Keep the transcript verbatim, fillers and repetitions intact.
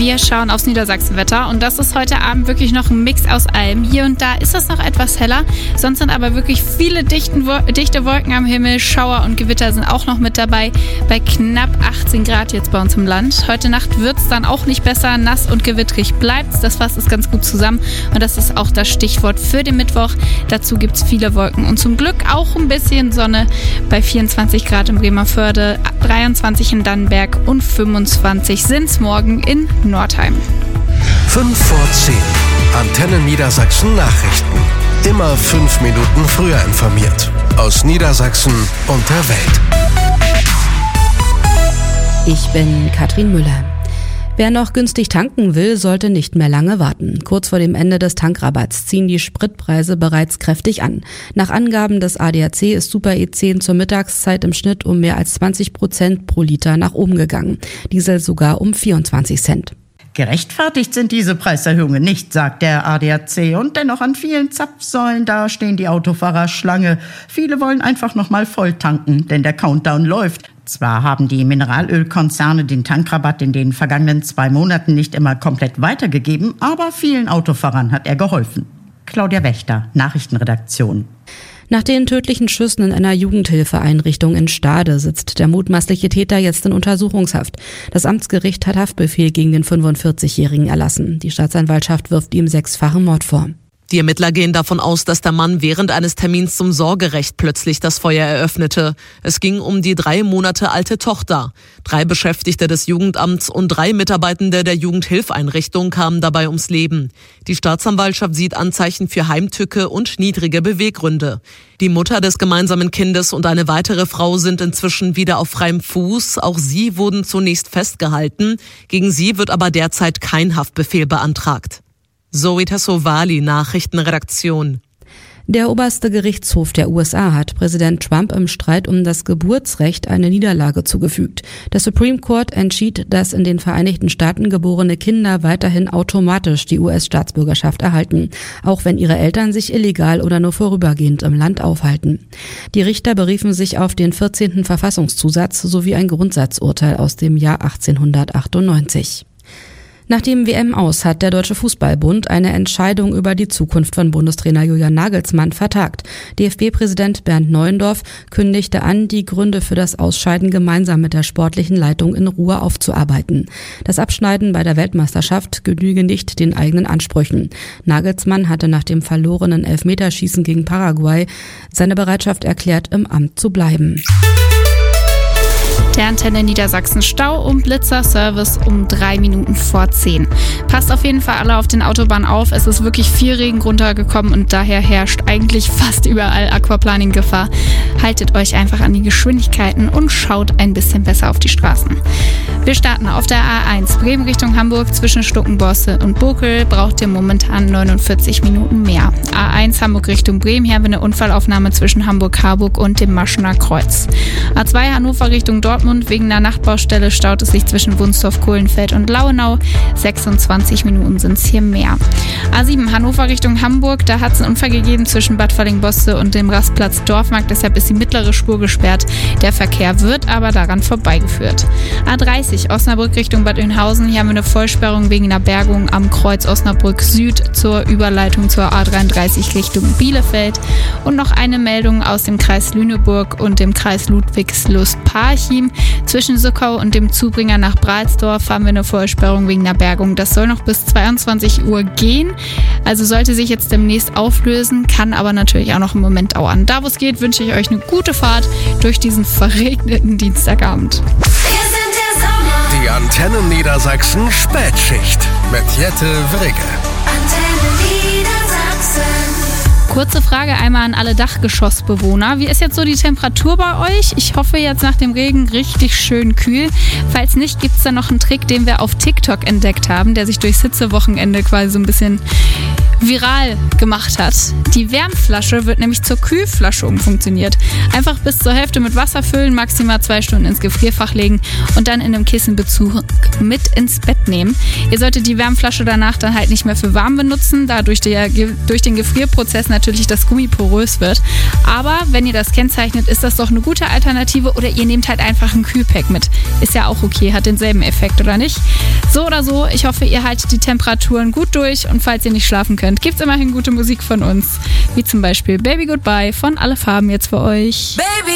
Wir schauen aufs Niedersachsenwetter und das ist heute Abend wirklich noch ein Mix aus allem. Hier und da ist es noch etwas heller, sonst sind aber wirklich viele dichten, dichte Wolken am Himmel. Schauer und Gewitter sind auch noch mit dabei, bei knapp achtzehn Grad jetzt bei uns im Land. Heute Nacht wird es dann auch nicht besser, nass und gewittrig bleibt's. Das fasst es ganz gut zusammen und das ist auch das Stichwort für den Mittwoch. Dazu gibt es viele Wolken und zum Glück auch ein bisschen Sonne bei vierundzwanzig Grad in Bremervörde, dreiundzwanzig in Dannenberg und fünfundzwanzig sind's morgen in Nordheim. fünf vor zehn. Antenne Niedersachsen Nachrichten. Immer fünf Minuten früher informiert. Aus Niedersachsen und der Welt. Ich bin Katrin Müller. Wer noch günstig tanken will, sollte nicht mehr lange warten. Kurz vor dem Ende des Tankrabatts ziehen die Spritpreise bereits kräftig an. Nach Angaben des A D A C ist Super E zehn zur Mittagszeit im Schnitt um mehr als zwanzig Prozent pro Liter nach oben gegangen. Diesel sogar um vierundzwanzig Cent. Gerechtfertigt sind diese Preiserhöhungen nicht, sagt der A D A C. Und dennoch an vielen Zapfsäulen, da stehen die Autofahrer Schlange. Viele wollen einfach noch mal voll tanken, denn der Countdown läuft. Zwar haben die Mineralölkonzerne den Tankrabatt in den vergangenen zwei Monaten nicht immer komplett weitergegeben, aber vielen Autofahrern hat er geholfen. Claudia Wächter, Nachrichtenredaktion. Nach den tödlichen Schüssen in einer Jugendhilfeeinrichtung in Stade sitzt der mutmaßliche Täter jetzt in Untersuchungshaft. Das Amtsgericht hat Haftbefehl gegen den fünfundvierzigjährigen erlassen. Die Staatsanwaltschaft wirft ihm sechsfachen Mord vor. Die Ermittler gehen davon aus, dass der Mann während eines Termins zum Sorgerecht plötzlich das Feuer eröffnete. Es ging um die drei Monate alte Tochter. Drei Beschäftigte des Jugendamts und drei Mitarbeitende der Jugendhilfeinrichtung kamen dabei ums Leben. Die Staatsanwaltschaft sieht Anzeichen für Heimtücke und niedrige Beweggründe. Die Mutter des gemeinsamen Kindes und eine weitere Frau sind inzwischen wieder auf freiem Fuß. Auch sie wurden zunächst festgehalten. Gegen sie wird aber derzeit kein Haftbefehl beantragt. Zoe Tassovali, Nachrichtenredaktion. Der oberste Gerichtshof der U S A hat Präsident Trump im Streit um das Geburtsrecht eine Niederlage zugefügt. Der Supreme Court entschied, dass in den Vereinigten Staaten geborene Kinder weiterhin automatisch die U S-Staatsbürgerschaft erhalten, auch wenn ihre Eltern sich illegal oder nur vorübergehend im Land aufhalten. Die Richter beriefen sich auf den vierzehnten Verfassungszusatz sowie ein Grundsatzurteil aus dem Jahr achtzehnhundertachtundneunzig. Nach dem W M-Aus hat der Deutsche Fußballbund eine Entscheidung über die Zukunft von Bundestrainer Julian Nagelsmann vertagt. D F B-Präsident Bernd Neuendorf kündigte an, die Gründe für das Ausscheiden gemeinsam mit der sportlichen Leitung in Ruhe aufzuarbeiten. Das Abschneiden bei der Weltmeisterschaft genüge nicht den eigenen Ansprüchen. Nagelsmann hatte nach dem verlorenen Elfmeterschießen gegen Paraguay seine Bereitschaft erklärt, im Amt zu bleiben. Der Antenne Niedersachsen Stau und Blitzer-Service um drei Minuten vor zehn. Passt auf jeden Fall alle auf den Autobahnen auf. Es ist wirklich viel Regen runtergekommen und daher herrscht eigentlich fast überall Aquaplaning-Gefahr. Haltet euch einfach an die Geschwindigkeiten und schaut ein bisschen besser auf die Straßen. Wir starten auf der A eins Bremen Richtung Hamburg zwischen Stuckenbosse und Bokel. Braucht ihr momentan neunundvierzig Minuten mehr. A eins Hamburg Richtung Bremen, hier haben wir eine Unfallaufnahme zwischen Hamburg-Harburg und dem Maschener Kreuz. A zwei Hannover Richtung Dortmund. Wegen einer Nachtbaustelle staut es sich zwischen Wunstorf, Kohlenfeld und Lauenau. sechsundzwanzig Minuten sind es hier mehr. A sieben Hannover Richtung Hamburg. Da hat es einen Unfall gegeben zwischen Bad Falling-Bosse und dem Rastplatz Dorfmarkt. Deshalb ist die mittlere Spur gesperrt. Der Verkehr wird aber daran vorbeigeführt. A dreißig Osnabrück Richtung Bad Oeynhausen. Hier haben wir eine Vollsperrung wegen einer Bergung am Kreuz Osnabrück Süd zur Überleitung zur A dreiunddreißig Richtung Bielefeld. Und noch eine Meldung aus dem Kreis Lüneburg und dem Kreis Ludwigslust-Parchim. Zwischen Suckau und dem Zubringer nach Bralsdorf haben wir eine Vollsperrung wegen einer Bergung. Das soll noch bis zweiundzwanzig Uhr gehen. Also sollte sich jetzt demnächst auflösen, kann aber natürlich auch noch einen Moment dauern. Da wo es geht, wünsche ich euch eine gute Fahrt durch diesen verregneten Dienstagabend. Die Antenne Niedersachsen Spätschicht mit Jette Wrigge. Antenne Niedersachsen. Kurze Frage einmal an alle Dachgeschossbewohner. Wie ist jetzt so die Temperatur bei euch? Ich hoffe jetzt nach dem Regen richtig schön kühl. Falls nicht, gibt es da noch einen Trick, den wir auf TikTok entdeckt haben, der sich durchs Hitzewochenende quasi so ein bisschen viral gemacht hat. Die Wärmflasche wird nämlich zur Kühlflasche umfunktioniert. Einfach bis zur Hälfte mit Wasser füllen, maximal zwei Stunden ins Gefrierfach legen und dann in einem Kissenbezug mit ins Bett nehmen. Ihr solltet die Wärmflasche danach dann halt nicht mehr für warm benutzen, da durch, der, durch den Gefrierprozess natürlich das Gummi porös wird. Aber wenn ihr das kennzeichnet, ist das doch eine gute Alternative oder ihr nehmt halt einfach ein Kühlpack mit. Ist ja auch okay, hat denselben Effekt, oder nicht? So oder so, ich hoffe, ihr haltet die Temperaturen gut durch und falls ihr nicht schlafen könnt, gibt's immerhin gute Musik von uns, wie zum Beispiel Baby Goodbye von Alle Farben jetzt für euch. Baby